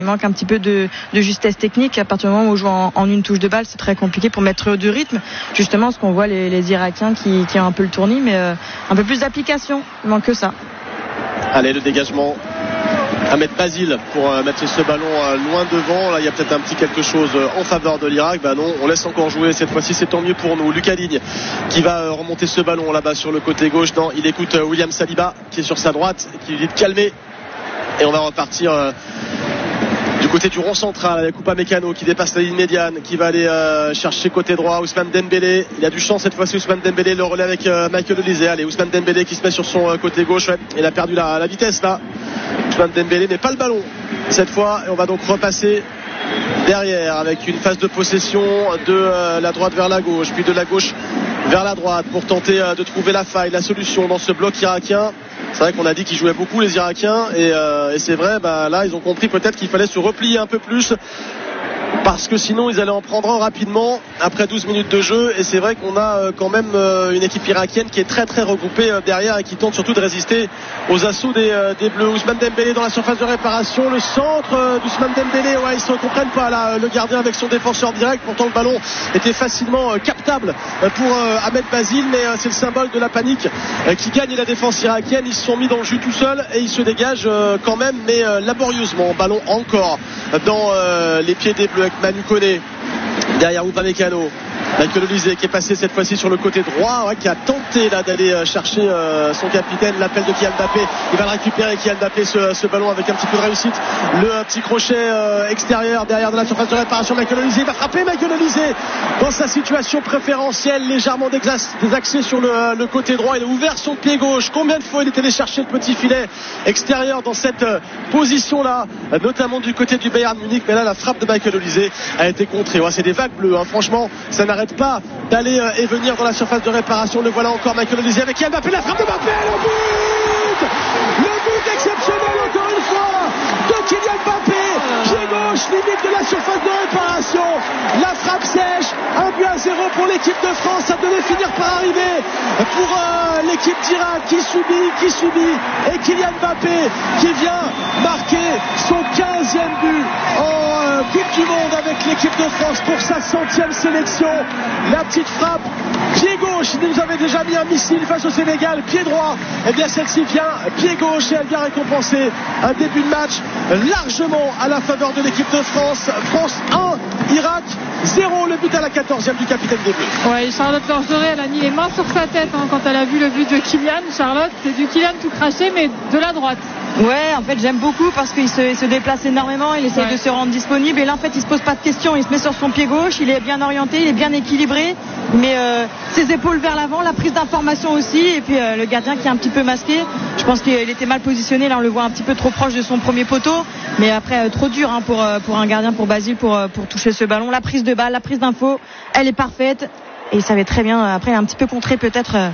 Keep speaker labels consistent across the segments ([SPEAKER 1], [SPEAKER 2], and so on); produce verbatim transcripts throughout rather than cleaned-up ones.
[SPEAKER 1] Il manque un petit peu de, de justesse technique. À partir du moment où on joue en, en une touche de balle, c'est très compliqué pour mettre du rythme. Justement, ce qu'on voit les, les Irakiens qui, qui ont un peu le tournis, mais euh, un peu plus d'application. Il manque que ça.
[SPEAKER 2] Allez, le dégagement. Ahmed Basile pour euh, mettre ce ballon euh, loin devant. Là, il y a peut-être un petit quelque chose euh, en faveur de l'Irak. Bah non, on laisse encore jouer. Cette fois-ci, c'est tant mieux pour nous. Lucas Digne qui va euh, remonter ce ballon là-bas sur le côté gauche. Non, il écoute euh, William Saliba qui est sur sa droite, qui lui dit de calmer. Et on va repartir euh, du côté du rond central. Yacouba Mécano qui dépasse la ligne médiane, qui va aller euh, chercher côté droit Ousmane Dembélé. Il a du champ cette fois-ci, Ousmane Dembélé, le relais avec euh, Michael Olise. Allez, Ousmane Dembélé qui se met sur son euh, côté gauche. Ouais. Il a perdu la, la vitesse là, Ousmane Dembélé, mais pas le ballon cette fois. Et on va donc repasser derrière avec une phase de possession de euh, la droite vers la gauche, puis de la gauche vers la droite pour tenter euh, de trouver la faille, la solution dans ce bloc irakien. C'est vrai qu'on a dit qu'ils jouaient beaucoup les Irakiens et, euh, et c'est vrai, bah, là ils ont compris peut-être qu'il fallait se replier un peu plus parce que sinon ils allaient en prendre un rapidement après douze minutes de jeu. Et c'est vrai qu'on a euh, quand même euh, une équipe irakienne qui est très très regroupée euh, derrière et qui tente surtout de résister aux assauts des, euh, des Bleus. Ousmane Dembélé dans la surface de réparation, le centre euh, d'Ousmane Dembélé, ouais, ils se comprennent pas là, le gardien avec son défenseur direct. Pourtant le ballon était facilement euh, captable euh, pour euh, Ahmed Basile, mais euh, c'est le symbole de la panique euh, qui gagne la défense irakienne. Ils se sont mis dans le jus tout seuls et ils se dégagent euh, quand même, mais euh, laborieusement. Ballon encore dans euh, les pieds des Bleus avec Manu Koné derrière Upamecano. Michael Olise qui est passé cette fois-ci sur le côté droit, ouais, qui a tenté là d'aller euh, chercher euh, son capitaine. L'appel de Kylian Mbappé, il va le récupérer Kylian Mbappé ce, ce ballon avec un petit peu de réussite. Le euh, petit crochet euh, extérieur derrière de la surface de réparation. Michael Olise, il va frapper Michael Olise dans sa situation préférentielle, légèrement désaxé sur le, euh, le côté droit. Il a ouvert son pied gauche. Combien de fois il est allé chercher le petit filet extérieur dans cette euh, position là, euh, notamment du côté du Bayern Munich. Mais là la frappe de Michael Olise a été contrée. Ouais, c'est des vagues bleues, hein. Franchement ça n'arrête pas d'aller euh, et venir dans la surface de réparation. Le voilà encore Michael Olise avec Kylian Mbappé, la frappe de Mbappé, le but le but exceptionnel encore une fois de Kylian Mbappé, pied gauche limite de la surface de réparation, la frappe sèche. Un but à zéro pour l'équipe de France. Ça devait finir par arriver pour euh, l'équipe d'Irak qui subit, qui subit et Kylian Mbappé qui vient marquer son quinzième but en euh, Coupe du Monde avec l'équipe de France pour sa centième sélection. La petite frappe, pied gauche, il nous avait déjà mis un missile face au Sénégal, pied droit, et bien celle-ci vient pied gauche et elle vient récompenser un début de match largement à la faveur de l'équipe de France. France un, Irak zéro, le but à la quatorzième du capitaine des Bleus.
[SPEAKER 3] Ouais, Charlotte Lorgeré, elle a mis les mains sur sa tête hein, quand elle a vu le but de Kylian. Charlotte, c'est du Kylian tout craché mais de la droite.
[SPEAKER 1] Ouais, en fait j'aime beaucoup parce qu'il se, il se déplace énormément, il essaie ouais. de se rendre disponible et là en fait il se pose pas de questions, il se met sur son pied gauche, il est bien orienté, il est bien équilibré, mais euh, ses épaules vers l'avant, la prise d'information aussi, et puis euh, le gardien qui est un petit peu masqué, je pense qu'il était mal positionné, là on le voit un petit peu trop proche de son premier poteau, mais après euh, trop dur hein, pour, euh, pour un gardien, pour Basile, pour, euh, pour toucher ce ballon. La prise de balle, la prise d'info, elle est parfaite et il savait très bien, après un petit peu contré peut-être euh,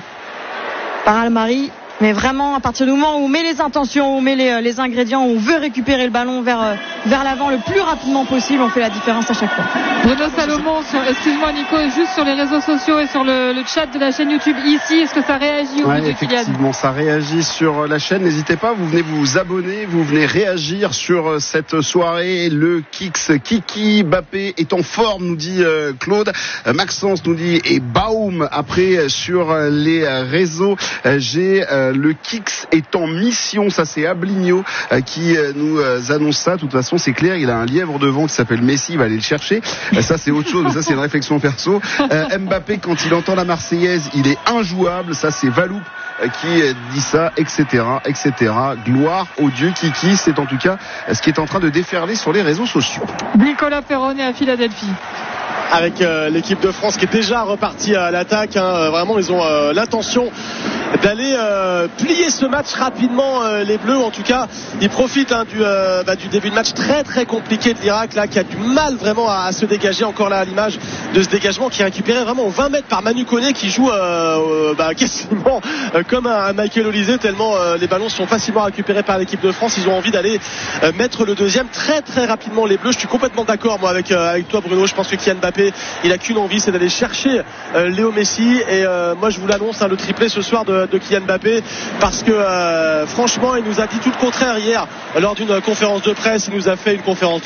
[SPEAKER 1] par Almari. Mais vraiment, à partir du moment où on met les intentions, où on met les, les ingrédients, où on veut récupérer le ballon vers, vers l'avant le plus rapidement possible, on fait la différence à chaque fois.
[SPEAKER 3] Bruno Salomon, sur, excuse-moi Nico, juste sur les réseaux sociaux et sur le, le chat de la chaîne YouTube ici, est-ce que ça réagit au
[SPEAKER 4] ouais,
[SPEAKER 3] bout de Kylian ?
[SPEAKER 4] Effectivement, ça réagit sur la chaîne. N'hésitez pas, vous venez vous abonner, vous venez réagir sur cette soirée. Le Kix, Kiki Mbappé est en forme, nous dit euh, Claude. Euh, Maxence nous dit et Baum après sur les réseaux. Euh, j'ai euh, le Kix est en mission, ça c'est Abligno euh, qui euh, nous euh, annonce ça. De toute façon c'est clair, il a un lièvre devant qui s'appelle Messi, il va aller le chercher. Euh, ça c'est autre chose, mais ça c'est une réflexion perso. Euh, Mbappé quand il entend la Marseillaise, il est injouable, ça c'est Valoup euh, qui euh, dit ça, et cetera, et cetera. Gloire au dieu Kiki, c'est en tout cas euh, ce qui est en train de déferler sur les réseaux sociaux.
[SPEAKER 3] Nicolas Perronnet à Philadelphie.
[SPEAKER 2] Avec euh, l'équipe de France qui est déjà repartie à l'attaque, hein. Vraiment ils ont euh, l'intention d'aller euh, plier ce match rapidement, euh, les Bleus en tout cas ils profitent hein, du, euh, bah, du début de match très très compliqué de l'Irak là, qui a du mal vraiment à, à se dégager, encore là à l'image de ce dégagement qui est récupéré vraiment aux vingt mètres par Manu Koné qui joue euh, euh, bah, quasiment euh, comme un, un Michael Olise tellement euh, les ballons sont facilement récupérés par l'équipe de France. Ils ont envie d'aller euh, mettre le deuxième très très rapidement, les Bleus. Je suis complètement d'accord moi avec, euh, avec toi Bruno, je pense que Kylian Mbappé il a qu'une envie, c'est d'aller chercher euh, Léo Messi et euh, moi je vous l'annonce hein, le triplé ce soir de de, de Kylian Mbappé, parce que euh, franchement il nous a dit tout le contraire hier lors d'une conférence de presse. Il nous a fait une conférence de